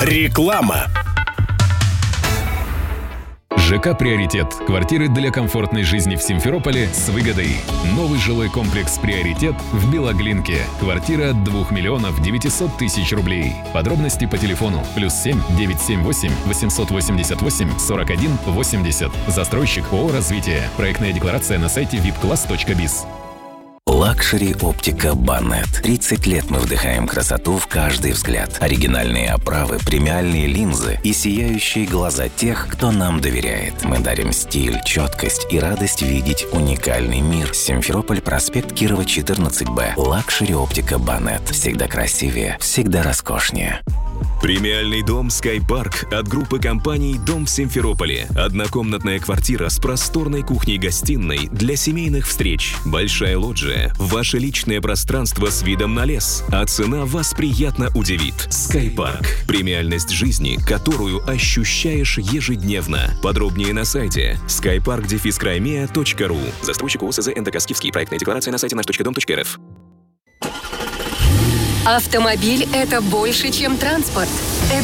Реклама. ЖК «Приоритет». Квартиры для комфортной жизни в Симферополе с выгодой. Новый жилой комплекс «Приоритет» в Белоглинке. Квартира от 2 миллионов 900 тысяч рублей. Подробности по телефону +7 978 888 41 80. Застройщик ООО «Развитие». Проектная декларация на сайте vipclass.biz. Лакшери Оптика Банет. 30 лет мы вдыхаем красоту в каждый взгляд. Оригинальные оправы, премиальные линзы и сияющие глаза тех, кто нам доверяет. Мы дарим стиль, четкость и радость видеть уникальный мир. Симферополь, проспект Кирова, 14Б. Лакшери Оптика Банет. Всегда красивее, всегда роскошнее. Премиальный дом Sky Park от группы компаний «Дом в Симферополе». Однокомнатная квартира с просторной кухней-гостиной для семейных встреч. Большая лоджия, ваше личное пространство с видом на лес. А цена вас приятно удивит. Sky Park. Премиальность жизни, которую ощущаешь ежедневно. Подробнее на сайте skypark-crimea.ru. Застройщик ОСЗ НДК «Скифский». Проектная декларация на сайте наш.дом.рф. Автомобиль – это больше, чем транспорт.